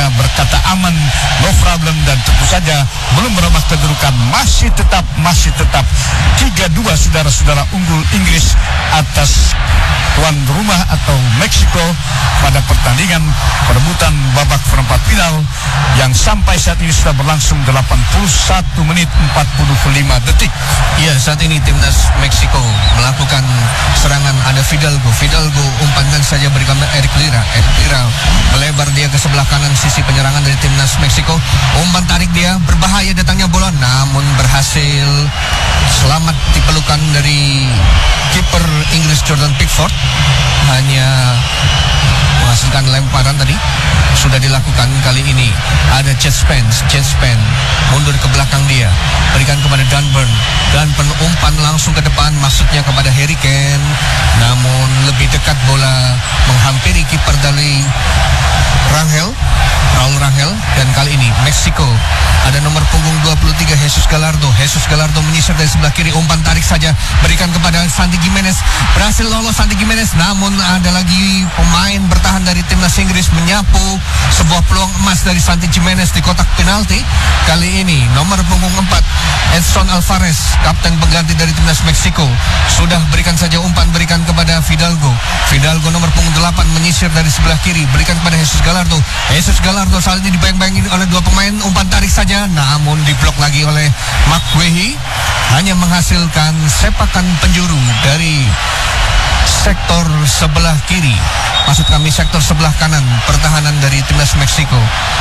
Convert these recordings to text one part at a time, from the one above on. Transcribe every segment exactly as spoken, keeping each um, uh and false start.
hanya berkata aman, no problem, dan tentu saja belum merubah kedudukan. Masih tetap masih tetap tiga dua saudara-saudara, unggul Inggris atas tuan rumah atau Meksiko pada pertandingan perebutan babak perempat final yang sampai saat ini sudah berlangsung delapan puluh satu menit empat puluh lima detik. Ya, saat ini timnas Meksiko melakukan serangan. Ada Fidalgo. Fidalgo umpankan saja berikan Eric Lira. Eric Lira melebar dia ke sebelah kanan sisi penyerangan dari timnas Meksiko. Umpan tarik dia, berbahaya datangnya bola, namun berhasil selamat dipelukan dari kiper Inggris Jordan Pickford. Hanya menghasilkan lemparan tadi sudah dilakukan. Kali ini ada Chad Spence. Chad Spence mundur ke belakang dia, berikan kepada Dunburn. Dunburn umpan langsung ke depan, maksudnya kepada Harry Kane, namun lebih dekat bola menghampiri kiper dari Rangel, Raul Rangel. Dan kali ini Meksiko ada nomor punggung dua puluh tiga, Jesus Gallardo. Jesus Gallardo menyisir dari sebelah kiri, umpan tarik saja, berikan kepada Santi Gimenez. Berhasil lolos Santi Gimenez, namun ada lagi pemain bertahan dari timnas Inggris menyapu sebuah peluang emas dari Santi Gimenez di kotak penalti. Kali ini nomor punggung empat, Edson Alvarez, kapten pengganti dari timnas Meksiko, sudah berikan saja umpan, berikan kepada Fidalgo. Fidalgo nomor punggung delapan menyisir dari sebelah kiri, berikan kepada Jesus Gallardo. Jesus Gallardo saat ini dibayang-bayangin oleh dua pemain, umpan tarik saja, namun diblok lagi oleh McWehey. Hanya menghasilkan sepakan penjuru dari sektor sebelah kiri, maksud kami sektor sebelah kanan pertahanan dari timnas Meksiko.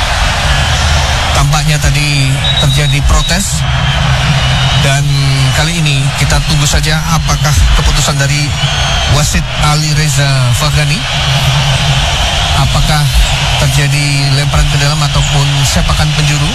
Tampaknya tadi terjadi protes, dan kali ini kita tunggu saja apakah keputusan dari wasit Ali Reza Faghani, apakah terjadi lemparan ke dalam ataupun sepakan penjuru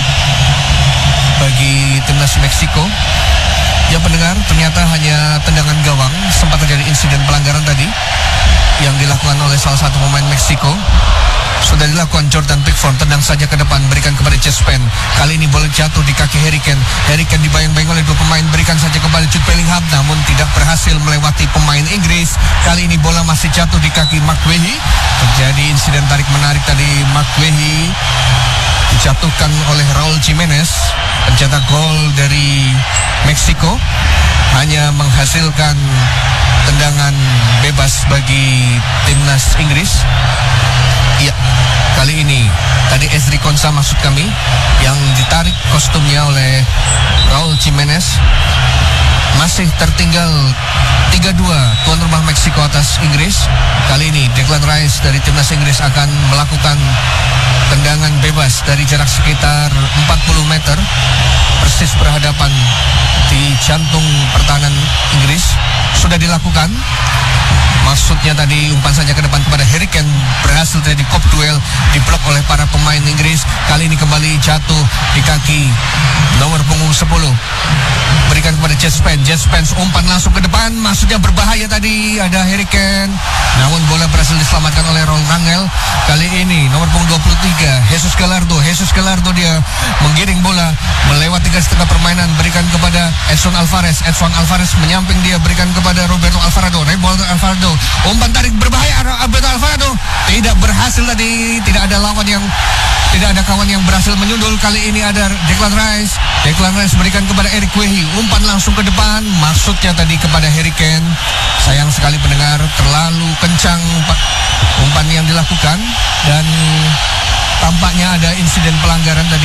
bagi timnas Meksiko. Ya pendengar, ternyata hanya tendangan gawang. Sempat terjadi insiden pelanggaran tadi yang dilakukan oleh salah satu pemain Meksiko. Sudah dilakukan Jordan Pickford, tendang saja ke depan, berikan kepada Chad Spence. Kali ini bola jatuh di kaki Harry Kane. Harry Kane dibayang-bayang oleh dua pemain, berikan saja kepada Jude Bellingham, namun tidak berhasil melewati pemain Inggris. Kali ini bola masih jatuh di kaki McWehey. Terjadi insiden tarik menarik tadi. McWehey dijatuhkan oleh Raul Jimenez, pencetak gol dari Meksiko, hanya menghasilkan tendangan bebas bagi timnas Inggris. Iya, kali ini tadi Ezri Konsa maksud kami yang ditarik kostumnya oleh Raul Jimenez. Masih tertinggal tiga dua tuan rumah Meksiko atas Inggris. Kali ini Declan Rice dari timnas Inggris akan melakukan tendangan bebas dari jarak sekitar empat puluh meter, persis berhadapan di jantung pertahanan Inggris. Sudah dilakukan. Maksudnya tadi umpan saja ke depan kepada Harry Kane, berhasil terjadi kop duel, diblok oleh para pemain Inggris. Kali ini kembali jatuh di kaki nomor punggung sepuluh, berikan kepada Chad Spence. Chad Spence umpan langsung ke depan, maksudnya berbahaya tadi, ada Harry Kane, namun bola berhasil diselamatkan oleh Raul Rangel. Kali ini nomor punggung dua puluh tiga, Jesus Gallardo. Jesus Gallardo dia menggiring bola melewati garis tengah permainan, berikan kepada Edson Alvarez. Edson Alvarez menyamping dia, berikan kepada Roberto Alvarado. Roberto Alvarado umpan tarik berbahaya, Roberto Alvarado tidak berhasil tadi, tidak ada lawan yang tidak ada kawan yang berhasil menyundul. Kali ini ada Declan Rice. Declan Rice berikan kepada Eric Wehi, umpan langsung ke depan, maksudnya tadi kepada Harry Kane. Sayang sekali pendengar, terlalu kencang umpan, umpan yang dilakukan, dan tampaknya ada insiden pelanggaran tadi.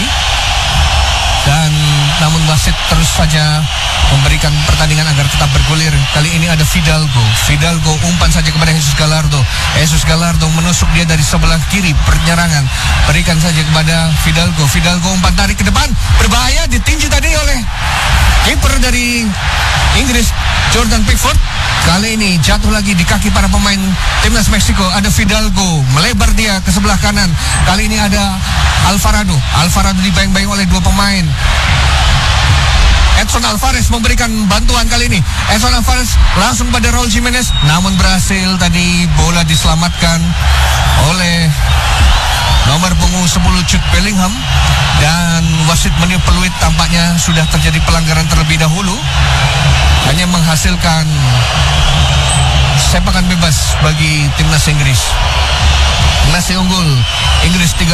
Dan namun wasit terus saja memberikan pertandingan agar tetap bergulir. Kali ini ada Fidalgo. Fidalgo umpan saja kepada Jesus Gallardo. Jesus Gallardo menusuk dia dari sebelah kiri penyerangan, berikan saja kepada Fidalgo. Fidalgo umpan tarik ke depan, berbahaya, ditinju tadi oleh kiper dari Inggris Jordan Pickford. Kali ini jatuh lagi di kaki para pemain timnas Meksiko. Ada Fidalgo, melebar dia ke sebelah kanan. Kali ini ada Alvarado. Alvarado dibayang-bayang oleh dua pemain. Edson Alvarez memberikan bantuan kali ini. Edson Alvarez langsung pada Raul Jimenez, namun berhasil tadi bola diselamatkan oleh nomor punggung sepuluh Jude Bellingham. Dan wasit meniup peluit, tampaknya sudah terjadi pelanggaran terlebih dahulu, hanya menghasilkan sepakan bebas bagi timnas Inggris. Masih unggul Inggris tiga